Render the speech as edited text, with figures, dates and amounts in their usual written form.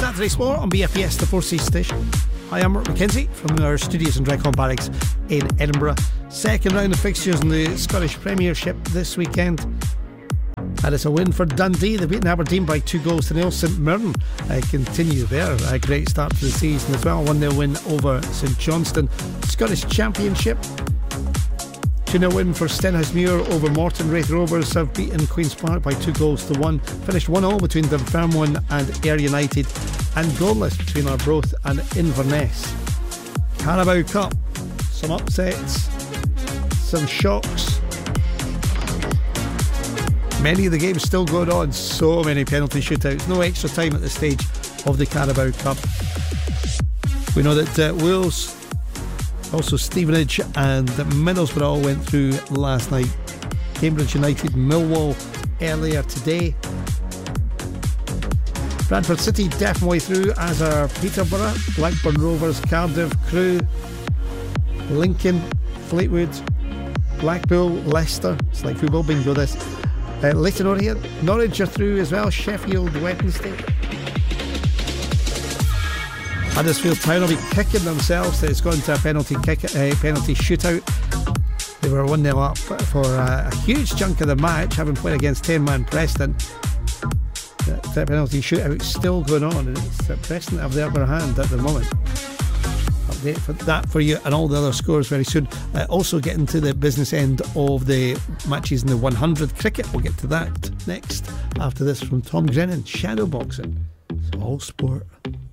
Saturday Sport on BFBS, the 4C station. Hi, I'm Mark McKenzie from our studios in Draycott Barracks in Edinburgh. Second round of fixtures in the Scottish Premiership this weekend. And it's a win for Dundee. They've beaten Aberdeen by 2-0. St Mirren continue their great start to the season as well. 1-0 win over St Johnstone. Scottish Championship, 2-0 win for Stenhousemuir over Morton. Raith Rovers have beaten Queen's Park by 2-1. Finished 1-1 between Dunfermline and Ayr United, and goalless between Arbroath and Inverness. Carabao Cup, some upsets, some shocks. Many of the games still going on, so many penalty shootouts. No extra time at this stage of the Carabao Cup. We know that Wales, also Stevenage and Middlesbrough all went through last night. Cambridge United, Millwall earlier today. Bradford City definitely through, as are Peterborough, Blackburn Rovers, Cardiff, Crewe, Lincoln, Fleetwood, Blackpool, Leicester. It's like football bingo this. Leyton Orient, Norwich are through as well. Sheffield Wednesday. Huddersfield Town will be kicking themselves. It's gone to a penalty shootout. They were 1-0 up for a huge chunk of the match, having played against 10-man Preston. That penalty shootout still going on, and it's Preston have the upper hand at the moment. Update for that for you and all the other scores very soon. Also getting to the business end of the matches in the 100 cricket. We'll get to that next after this from Tom Grennan. Shadowboxing. It's all sport.